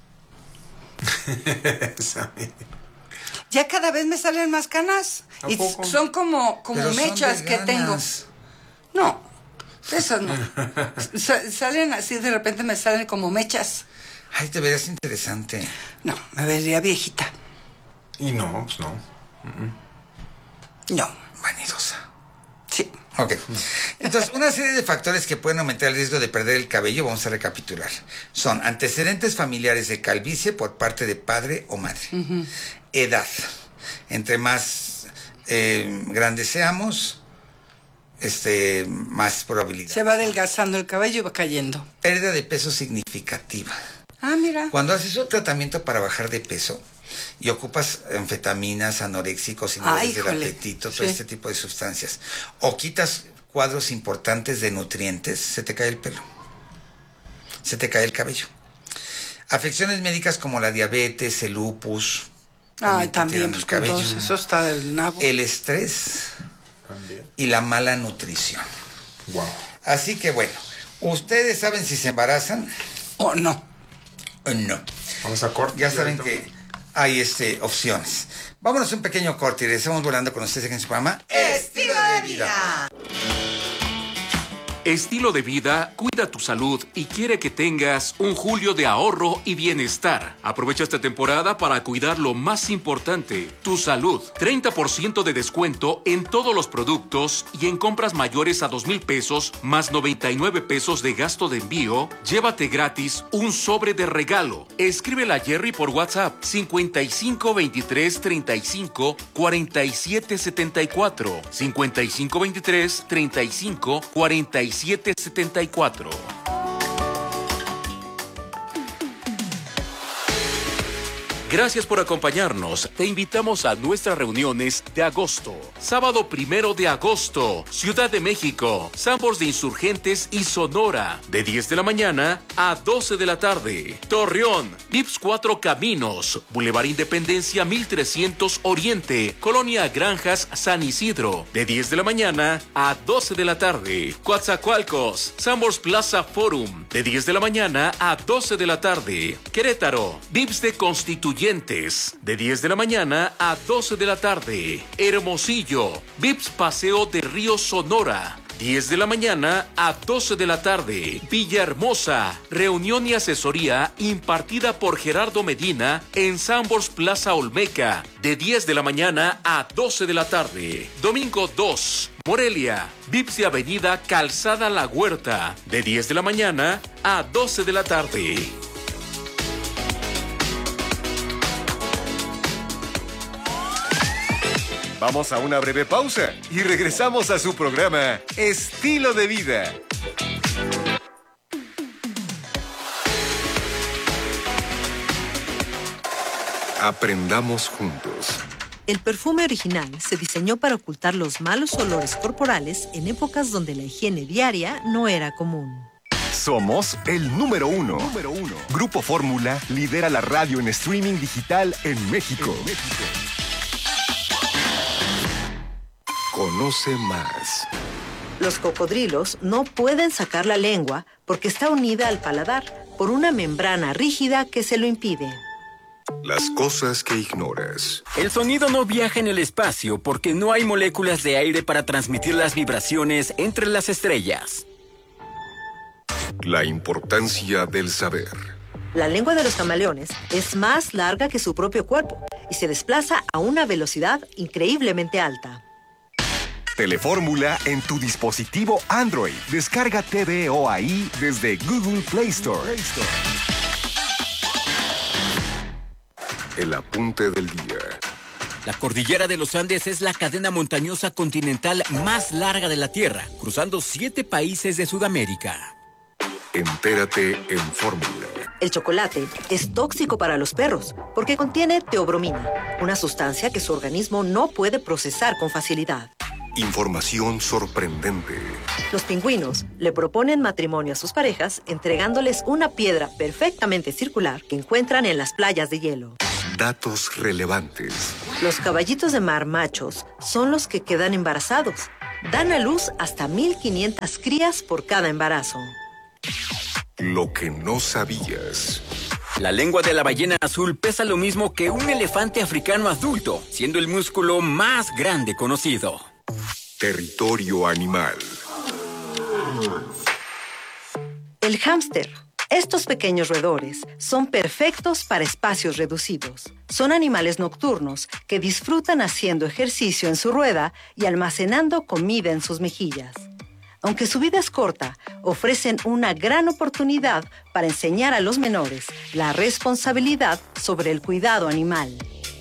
Ya cada vez me salen más canas. ¿A Y poco? son como Pero son mechas que tengo. veganas. No, esas no. Salen así, de repente me salen como mechas. Ay, te verías interesante. No, me vería viejita. Y no, pues no. No, Vanidosa. sí. Ok. Entonces, una serie de factores que pueden aumentar el riesgo de perder el cabello, vamos a recapitular. Son antecedentes familiares de calvicie por parte de padre o madre. Edad. Entre más grandes seamos, más probabilidad. Se va adelgazando el cabello y va cayendo. Pérdida de peso significativa. Ah, mira. Cuando haces un tratamiento para bajar de peso y ocupas anfetaminas, anoréxicos, inhibidores del híjole, apetito, todo sí. este tipo de sustancias, o quitas cuadros importantes de nutrientes, se te cae el pelo. Se te cae el cabello. Afecciones médicas como la diabetes, el lupus. Ay, te también, tiran pues el con cabello. todos, eso está del nabo. El estrés También. y la mala nutrición. Wow. Así que bueno, ¿ustedes saben si se embarazan Oh, no. o no? Vamos a corte. Ya saben que hay opciones. Vámonos a un pequeño corte y regresamos volando con ustedes en su programa Estilo de Vida. Estilo de Vida cuida tu salud y quiere que tengas un julio de ahorro y bienestar. Aprovecha esta temporada para cuidar lo más importante, tu salud. 30% de descuento en todos los productos y en compras mayores a 2,000 pesos más 99 pesos de gasto de envío, llévate gratis un sobre de regalo. Escríbele a Jerry por WhatsApp 55 23 35 47 74 55 23 35 47 74. Gracias por acompañarnos. Te invitamos a nuestras reuniones de agosto. Sábado 1 de agosto, Ciudad de México, Sambors de Insurgentes y Sonora, de 10 de la mañana a 12 de la tarde. Torreón, Vips 4 Caminos, Boulevard Independencia 1300 Oriente, Colonia Granjas San Isidro, de 10 de la mañana a 12 de la tarde. Coatzacoalcos, Sambors Plaza Forum, de 10 de la mañana a 12 de la tarde. Querétaro, Vips de Constituyentes, de 10 de la mañana a 12 de la tarde. Hermosillo, Vips Paseo de Río Sonora, 10 de la mañana a 12 de la tarde. Villahermosa, reunión y asesoría impartida por Gerardo Medina en Sambors Plaza Olmeca, de 10 de la mañana a 12 de la tarde. Domingo 2, Morelia, Vips de Avenida Calzada La Huerta, de 10 de la mañana a 12 de la tarde. Vamos a una breve pausa y regresamos a su programa Estilo de Vida. Aprendamos juntos. El perfume original se diseñó para ocultar los malos olores corporales en épocas donde la higiene diaria no era común. Somos el número uno. Grupo Fórmula lidera la radio en streaming digital en México. Conoce más. Los cocodrilos no pueden sacar la lengua porque está unida al paladar por una membrana rígida que se lo impide. Las cosas que ignoras. El sonido no viaja en el espacio porque no hay moléculas de aire para transmitir las vibraciones entre las estrellas. La importancia del saber. La lengua de los camaleones es más larga que su propio cuerpo y se desplaza a una velocidad increíblemente alta. Telefórmula en tu dispositivo Android. Descarga TVOAI desde Google Play Store. El apunte del día. La cordillera de los Andes es la cadena montañosa continental más larga de la Tierra, cruzando 7 países de Sudamérica. Entérate en Fórmula. El chocolate es tóxico para los perros porque contiene teobromina, una sustancia que su organismo no puede procesar con facilidad. Información sorprendente. Los pingüinos le proponen matrimonio a sus parejas entregándoles una piedra perfectamente circular que encuentran en las playas de hielo. Datos relevantes. Los caballitos de mar machos son los que quedan embarazados. Dan a luz hasta 1,500 crías por cada embarazo. Lo que no sabías. La lengua de la ballena azul pesa lo mismo que un elefante africano adulto, siendo el músculo más grande conocido. Territorio animal. El hámster. Estos pequeños roedores son perfectos para espacios reducidos. Son animales nocturnos que disfrutan haciendo ejercicio en su rueda y almacenando comida en sus mejillas. Aunque su vida es corta, ofrecen una gran oportunidad para enseñar a los menores la responsabilidad sobre el cuidado animal.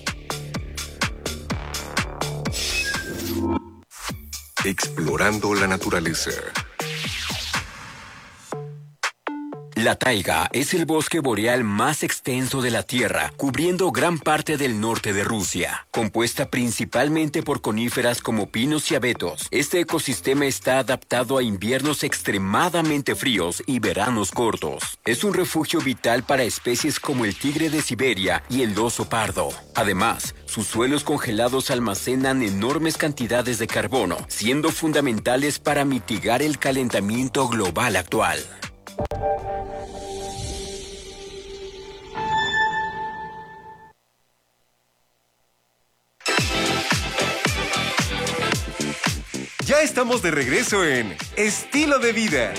Explorando la naturaleza. La taiga es el bosque boreal más extenso de la Tierra, cubriendo gran parte del norte de Rusia. Compuesta principalmente por coníferas como pinos y abetos, este ecosistema está adaptado a inviernos extremadamente fríos y veranos cortos. Es un refugio vital para especies como el tigre de Siberia y el oso pardo. Además, sus suelos congelados almacenan enormes cantidades de carbono, siendo fundamentales para mitigar el calentamiento global actual. Ya estamos de regreso en Estilo de Vida.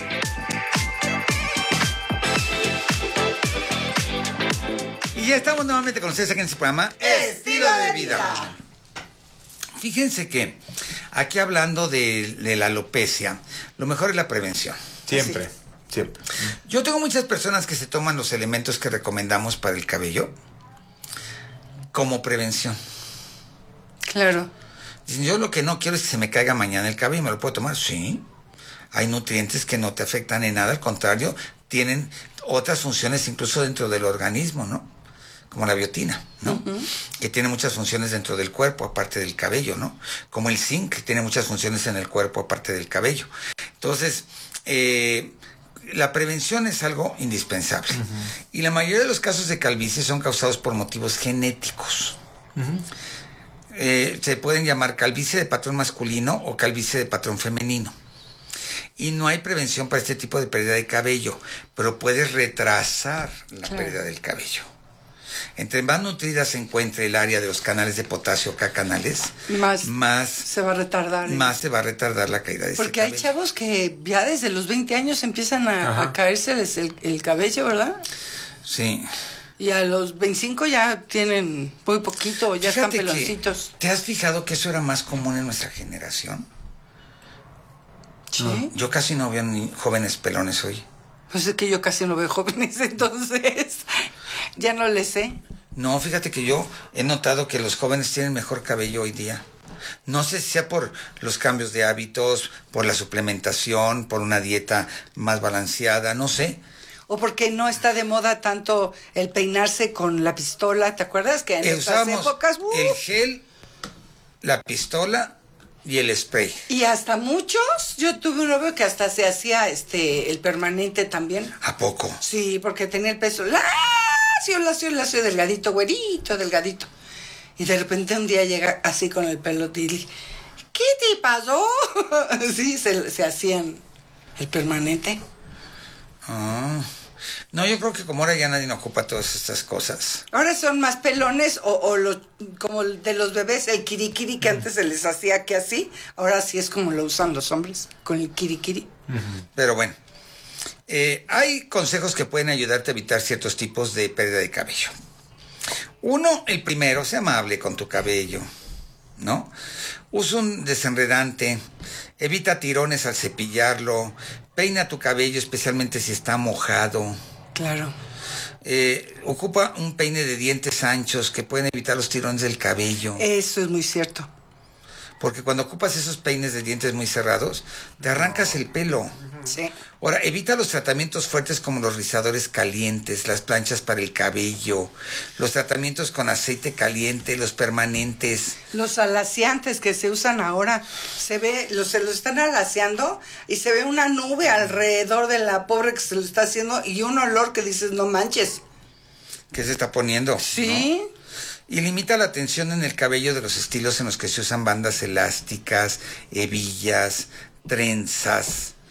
Y ya estamos nuevamente con ustedes aquí en este programa Estilo de Vida. Fíjense que aquí hablando de la alopecia, lo mejor es la prevención. Siempre, siempre. Yo tengo muchas personas que se toman los elementos que recomendamos para el cabello como prevención. Claro. Dicen, yo lo que no quiero es que se me caiga mañana el cabello. ¿Me lo puedo tomar? Sí. Hay nutrientes que no te afectan en nada, al contrario, tienen otras funciones incluso dentro del organismo, ¿no? Como la biotina, ¿no? Que tiene muchas funciones dentro del cuerpo, aparte del cabello, ¿no? Como el zinc, que tiene muchas funciones en el cuerpo, aparte del cabello. Entonces, la prevención es algo indispensable. Y la mayoría de los casos de calvicie son causados por motivos genéticos. Se pueden llamar calvicie de patrón masculino o calvicie de patrón femenino. Y no hay prevención para este tipo de pérdida de cabello, pero puedes retrasar la pérdida del cabello. Entre más nutrida se encuentre el área de los canales de potasio, K canales, más se va a retardar. Más se va a retardar la caída de ese Porque cabello. hay chavos que ya desde los 20 años empiezan a caérseles el cabello, ¿verdad? Sí. Y a los 25 ya tienen muy poquito, ya Fíjate están peloncitos. ¿Te has fijado que eso era más común en nuestra generación? Sí. Yo casi no veo ni jóvenes pelones hoy. Pues es que yo casi no veo jóvenes, entonces ya no le sé. No, fíjate que yo he notado que los jóvenes tienen mejor cabello hoy día. No sé si sea por los cambios de hábitos, por la suplementación, por una dieta más balanceada, no sé. O porque no está de moda tanto el peinarse con la pistola, ¿te acuerdas? Que en esas Usábamos épocas... el gel, la pistola y el spray. Y hasta muchos, yo tuve un novio que hasta se hacía el permanente también. ¿A poco? Sí, porque tenía el peso lacio, delgadito, güerito, delgadito. Y de repente un día llega así con el pelo tili. ¿Qué te pasó? Sí, se hacían el permanente. Ah. No, yo creo que como ahora ya nadie nos ocupa todas estas cosas. Ahora son más pelones como de los bebés, el kirikiri que antes se les hacía que así. Ahora sí es como lo usan los hombres, con el kirikiri. Pero bueno, hay consejos que pueden ayudarte a evitar ciertos tipos de pérdida de cabello. Uno, el primero, sé amable con tu cabello, ¿no? Usa un desenredante, evita tirones al cepillarlo, peina tu cabello, especialmente si está mojado. Claro. Ocupa un peine de dientes anchos que pueden evitar los tirones del cabello. Eso es muy cierto. Porque cuando ocupas esos peines de dientes muy cerrados, te arrancas el pelo. Sí. Ahora, evita los tratamientos fuertes como los rizadores calientes, las planchas para el cabello, los tratamientos con aceite caliente, los permanentes. Los alaciantes que se usan ahora, se los están alaciando y se ve una nube alrededor de la pobre que se lo está haciendo y un olor que dices, no manches. ¿Qué se está poniendo? Sí. ¿No? Y limita la tensión en el cabello de los estilos en los que se usan bandas elásticas, hebillas, trenzas.